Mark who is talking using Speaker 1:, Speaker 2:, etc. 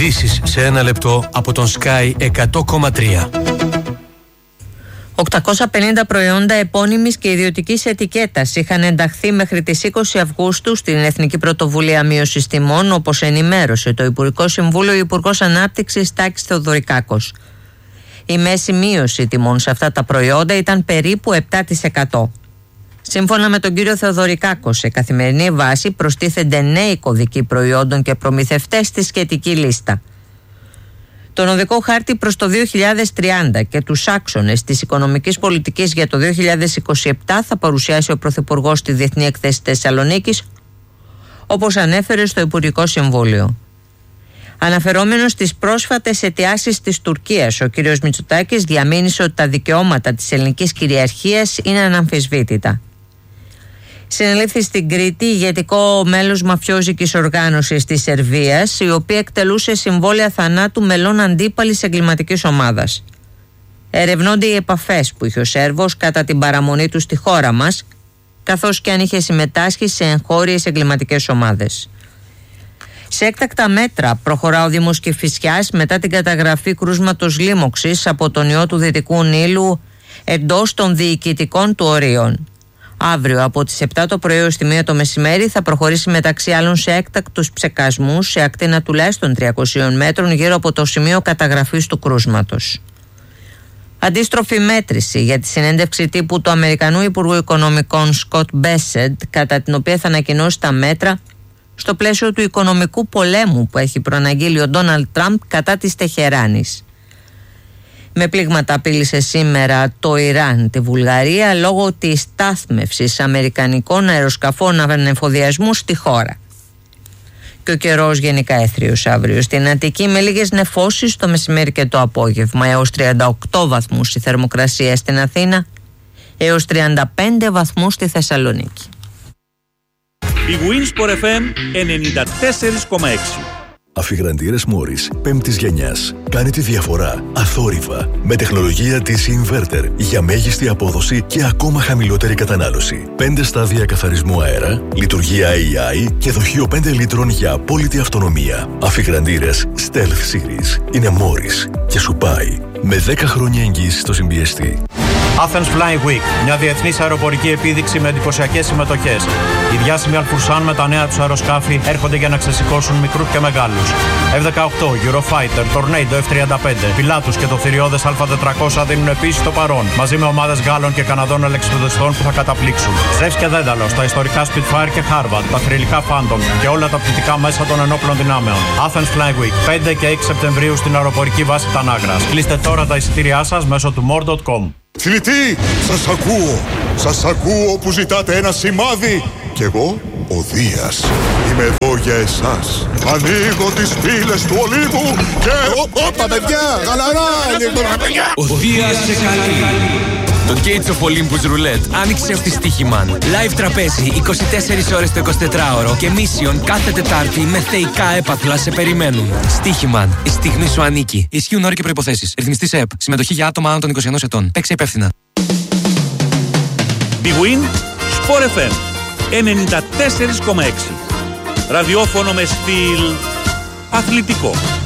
Speaker 1: Ειδήσεις σε ένα λεπτό από τον Sky 100,3.
Speaker 2: 850 προϊόντα επώνυμης και ιδιωτικής ετικέτας είχαν ενταχθεί μέχρι τις 20 Αυγούστου στην Εθνική Πρωτοβουλία Μείωσης Τιμών, όπως ενημέρωσε το Υπουργικό Συμβούλιο ο Υπουργός Ανάπτυξης Τάκης Θεοδωρικάκος. Η μέση μείωση τιμών σε αυτά τα προϊόντα ήταν περίπου 7%. Σύμφωνα με τον κύριο Θεοδωρικάκο, σε καθημερινή βάση προστίθενται νέοι κωδικοί προϊόντων και προμηθευτές στη σχετική λίστα. Τον οδικό χάρτη προς το 2030 και τους άξονες της οικονομικής πολιτικής για το 2027 θα παρουσιάσει ο Πρωθυπουργός στη Διεθνή Εκθέση Θεσσαλονίκης, όπως ανέφερε στο Υπουργικό Συμβούλιο. Αναφερόμενος στις πρόσφατες αιτιάσεις της Τουρκίας, ο κ. Μητσοτάκης διαμήνυσε ότι τα δικαιώματα της ελληνικής κυριαρχίας είναι αναμφισβήτητα. Συνελήφθη στην Κρήτη ηγετικό μέλος μαφιόζικης οργάνωσης της Σερβίας, η οποία εκτελούσε συμβόλαια θανάτου μελών αντίπαλης εγκληματικής ομάδας. Ερευνώνται οι επαφές που είχε ο Σέρβος κατά την παραμονή του στη χώρα μας, καθώς και αν είχε συμμετάσχει σε εγχώριες εγκληματικές ομάδες. Σε έκτακτα μέτρα προχωρά ο Δήμος Κηφισιάς μετά την καταγραφή κρούσματος λίμωξης από τον ιό του Δυτικού Νείλου εντός των διοικητικών του ορίων. Αύριο από τις 7 το πρωί ως τη 1 το μεσημέρι θα προχωρήσει μεταξύ άλλων σε έκτακτους ψεκασμούς σε ακτίνα τουλάχιστον 300 μέτρων γύρω από το σημείο καταγραφής του κρούσματος. Αντίστροφη μέτρηση για τη συνέντευξη τύπου του Αμερικανού Υπουργού Οικονομικών Σκοτ Μπέσεντ, κατά την οποία θα ανακοινώσει τα μέτρα στο πλαίσιο του οικονομικού πολέμου που έχει προαναγγείλει ο Ντόναλντ Τραμπ κατά της Τεχεράνης. Με πλήγματα απείλησε σήμερα το Ιράν τη Βουλγαρία λόγω της στάθμευσης αμερικανικών αεροσκαφών ανεφοδιασμού στη χώρα. Και ο καιρός γενικά έθριος αύριο στην Αττική με λίγες νεφώσεις το μεσημέρι και το απόγευμα, έως 38 βαθμούς η θερμοκρασία στην Αθήνα, έως 35 βαθμούς στη Θεσσαλονίκη.
Speaker 3: Η Winsport FM 94,6.
Speaker 4: Αφιγραντήρες Μόρις 5ης γενιάς. Κάνει τη διαφορά αθόρυβα με τεχνολογία της Inverter για μέγιστη απόδοση και ακόμα χαμηλότερη κατανάλωση. 5 στάδια καθαρισμού αέρα, λειτουργία AI και δοχείο 5 λίτρων για απόλυτη αυτονομία. Αφιγραντήρες Stealth Series είναι Μόρις και σου πάει με 10 χρόνια εγγύηση στο συμπιεστή.
Speaker 5: Athens Flying Week, μια διεθνής αεροπορική επίδειξη με εντυπωσιακές συμμετοχές. Οι διάσημοι Αλφουρσάν με τα νέα τους αεροσκάφη έρχονται για να ξεσηκώσουν μικρούς και μεγάλους. F-18, Eurofighter, Tornado F-35, Pilatus και το θηριώδες Α400 δίνουν επίσης το παρόν, μαζί με ομάδες Γάλλων και Καναδών ελεξιπτοδιστών που θα καταπλήξουν. Ζεύς και Δένταλος, τα ιστορικά Spitfire και Harvard, τα θρυλικά Phantom και όλα τα πτυτικά μέσα των ενόπλων δυνάμεων. Athens Flying Week, 5 και 6 Σεπτεμβρίου στην αεροπορική βάση Τανάγρας. Κλείστε τώρα τα εισιτήριά σας μέσω του more.com.
Speaker 6: Φιλητοί, σας ακούω που ζητάτε ένα σημάδι. Κι εγώ, ο Δίας, είμαι εδώ για εσάς. Ανοίγω τις πύλες του Ολύμπου και... Όπα παιδιά, γαλαρά!
Speaker 7: Ο Δίας σε καλεί. Το Gates of Olympus Roulette άνοιξε αυτή στοίχημαν. Live τραπέζι 24 ώρες το 24ωρο και Mission κάθε Τετάρτη με θεϊκά έπαθλα σε περιμένουν. Στοίχημαν. Η στιγμή σου ανήκει. Ισχύουν όροι και προϋποθέσεις. Ρυθμιστής ΕΕΠ. Συμμετοχή για άτομα άνω των 21 ετών. Παίξε υπεύθυνα.
Speaker 3: Big Win Sport FM 94,6. Ραδιόφωνο με στυλ αθλητικό.